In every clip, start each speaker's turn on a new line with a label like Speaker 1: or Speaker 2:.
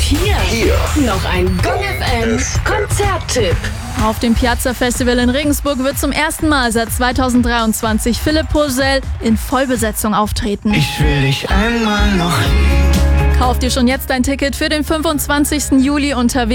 Speaker 1: Hier noch ein Gong FM Konzerttipp.
Speaker 2: Auf dem Piazza Festival in Regensburg wird zum ersten Mal seit 2023 Philipp Poisel in Vollbesetzung auftreten.
Speaker 3: Ich will dich einmal noch.
Speaker 2: Kauf dir schon jetzt dein Ticket für den 25. Juli unter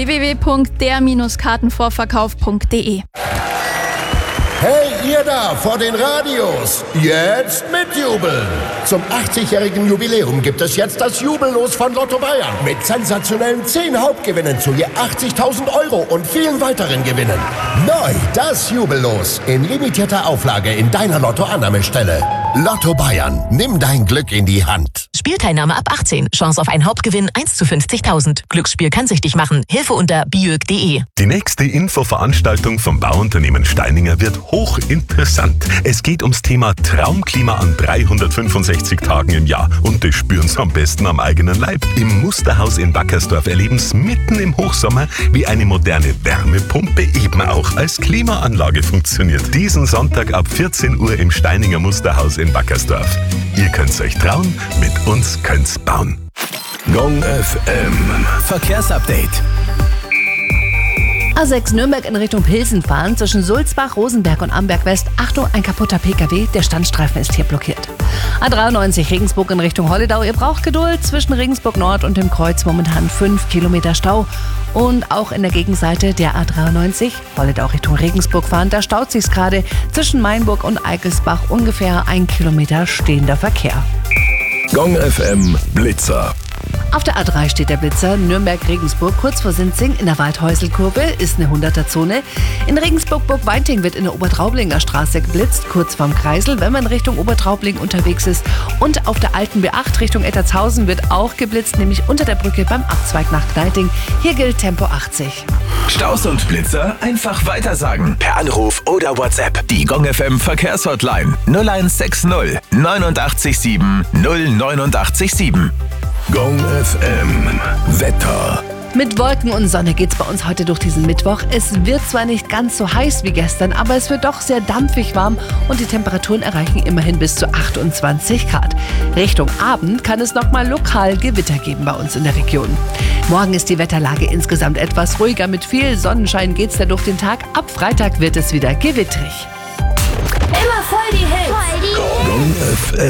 Speaker 2: www.der-kartenvorverkauf.de.
Speaker 4: Hey, ihr da vor den Radios, jetzt mitjubeln! Zum 80-jährigen Jubiläum gibt es jetzt das Jubellos von Lotto Bayern mit sensationellen 10 Hauptgewinnen zu je 80.000 € und vielen weiteren Gewinnen. Neu das Jubellos in limitierter Auflage in deiner Lotto-Annahmestelle. Lotto Bayern, nimm dein Glück in die Hand.
Speaker 5: Spielteilnahme ab 18. Chance auf einen Hauptgewinn 1 zu 50.000. Glücksspiel kann süchtig machen. Hilfe unter biög.de.
Speaker 6: Die nächste Infoveranstaltung vom Bauunternehmen Steininger wird hochinteressant. Es geht ums Thema Traumklima an 365 Tagen im Jahr. Und das spüren Sie am besten am eigenen Leib. Im Musterhaus in Wackersdorf erleben Sie mitten im Hochsommer, wie eine moderne Wärmepumpe eben auch als Klimaanlage funktioniert. Diesen Sonntag ab 14 Uhr im Steininger Musterhaus in Wackersdorf. Ihr könnt's euch trauen, mit uns könnt's bauen.
Speaker 7: Gong FM Verkehrsupdate.
Speaker 8: A6 Nürnberg in Richtung Pilsen fahren, zwischen Sulzbach, Rosenberg und Amberg West. Achtung, ein kaputter PKW, der Standstreifen ist hier blockiert. A93 Regensburg in Richtung Holledau, ihr braucht Geduld. Zwischen Regensburg Nord und dem Kreuz momentan 5 Kilometer Stau. Und auch in der Gegenseite der A93, Holledau Richtung Regensburg fahren, da staut sich's gerade. Zwischen Mainburg und Eikelsbach ungefähr 1 Kilometer stehender Verkehr.
Speaker 7: Gong FM Blitzer.
Speaker 8: Auf der A3 steht der Blitzer Nürnberg-Regensburg kurz vor Sinzing in der Waldhäusl-Kurve, ist eine 100er-Zone. In Regensburg-Burg-Weinting wird in der Obertraublinger Straße geblitzt, kurz vorm Kreisel, wenn man Richtung Obertraubling unterwegs ist. Und auf der alten B8 Richtung Ettertshausen wird auch geblitzt, nämlich unter der Brücke beim Abzweig nach Kneiting. Hier gilt Tempo 80.
Speaker 7: Staus und Blitzer einfach weitersagen. Per Anruf oder WhatsApp. Die Gong FM Verkehrshotline 0160 89 089 Gong FM Wetter.
Speaker 8: Mit Wolken und Sonne geht's bei uns heute durch diesen Mittwoch. Es wird zwar nicht ganz so heiß wie gestern, aber es wird doch sehr dampfig warm und die Temperaturen erreichen immerhin bis zu 28 Grad. Richtung Abend kann es nochmal lokal Gewitter geben bei uns in der Region. Morgen ist die Wetterlage insgesamt etwas ruhiger. Mit viel Sonnenschein geht's dann durch den Tag. Ab Freitag wird es wieder gewittrig.
Speaker 1: Immer voll die Hits.
Speaker 7: Gong FM.